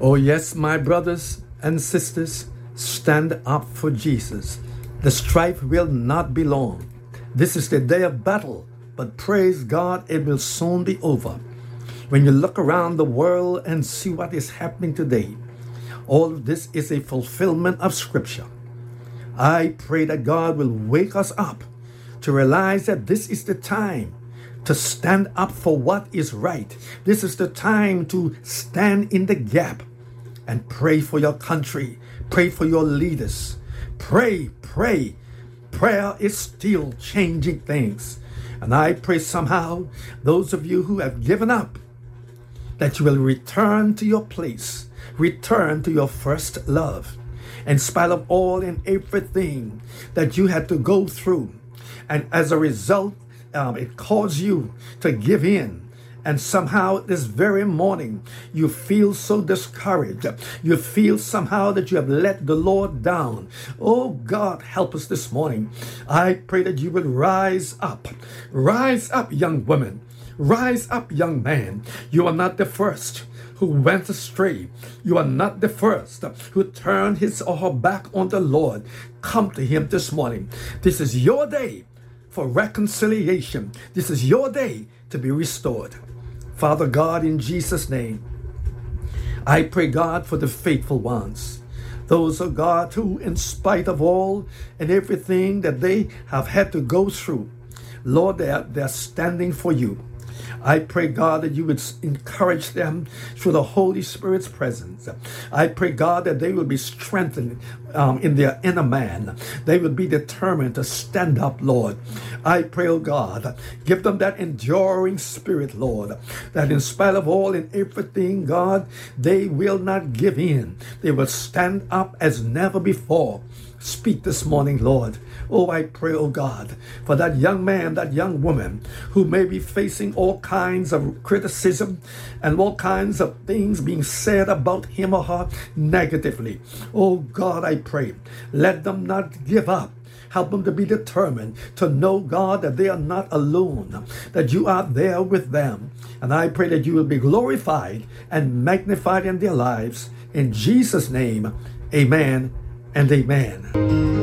Oh, yes, my brothers and sisters, stand up for Jesus. The strife will not be long. This is the day of battle, but praise God, it will soon be over. When you look around the world and see what is happening today, all of this is a fulfillment of Scripture. I pray that God will wake us up to realize that this is the time to stand up for what is right. This is the time to stand in the gap and pray for your country. Pray for your leaders. Pray. Prayer is still changing things. And I pray somehow those of you who have given up, that you will return to your place, return to your first love, in spite of all and everything that you had to go through. And as a result, it caused you to give in. And somehow this very morning, you feel so discouraged. You feel somehow that you have let the Lord down. Oh God, help us this morning. I pray that you will rise up. Rise up, young woman. Rise up, young man. You are not the first who went astray. You are not the first who turned his or her back on the Lord. Come to him this morning. This is your day for reconciliation. This is your day to be restored. Father God, in Jesus' name, I pray, God, for the faithful ones. Those, oh God, who, in spite of all and everything that they have had to go through, Lord, they're standing for you. I pray, God, that you would encourage them through the Holy Spirit's presence. I pray, God, that they will be strengthened in their inner man. They will be determined to stand up, Lord. I pray, oh God, give them that enduring spirit, Lord, that in spite of all and everything, God, they will not give in. They will stand up as never before. Speak this morning, Lord. Oh, I pray, oh God, for that young man, that young woman who may be facing all kinds of criticism and all kinds of things being said about him or her negatively. Oh God, I pray, let them not give up. Help them to be determined to know, God, that they are not alone, that you are there with them. And I pray that you will be glorified and magnified in their lives. In Jesus' name, amen and amen.